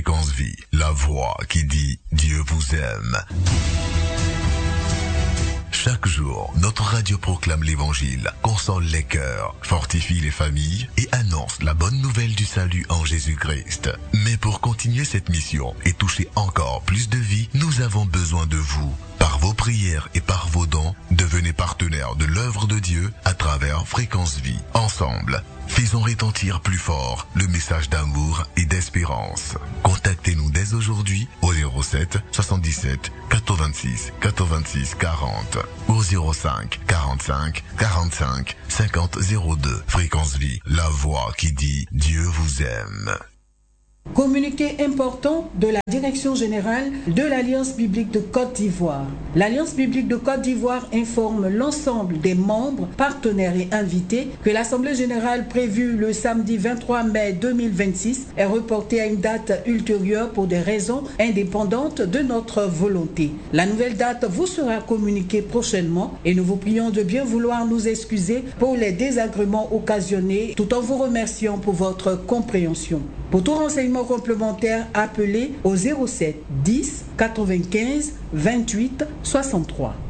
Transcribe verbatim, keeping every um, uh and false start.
Fréquence Vie, la voix qui dit Dieu vous aime. Chaque jour, notre radio proclame l'évangile, console les cœurs, fortifie les familles et annonce la bonne nouvelle du salut en Jésus-Christ. Mais pour continuer cette mission et toucher encore plus de vies, nous avons besoin de vous. Par vos prières et par vos dons, devenez partenaires de l'œuvre de Dieu à travers Fréquence Vie. Ensemble, faisons retentir plus fort le message d'amour et d'espérance. Contactez-nous dès aujourd'hui au zéro sept soixante-dix-sept quatre-vingt-six quatre-vingt-six quarante ou au zéro cinq quarante-cinq quarante-cinq cinquante zéro deux. Fréquence Vie, la voix qui dit Dieu vous aime. Communiqué important de la Direction générale de l'Alliance biblique de Côte d'Ivoire. L'Alliance biblique de Côte d'Ivoire informe l'ensemble des membres, partenaires et invités que l'Assemblée générale prévue le samedi vingt-trois mai deux mille vingt-six est reportée à une date ultérieure pour des raisons indépendantes de notre volonté. La nouvelle date vous sera communiquée prochainement et nous vous prions de bien vouloir nous excuser pour les désagréments occasionnés tout en vous remerciant pour votre compréhension. Pour tout renseignement complémentaire, appelez au zéro sept dix quatre-vingt-quinze vingt-huit soixante-trois.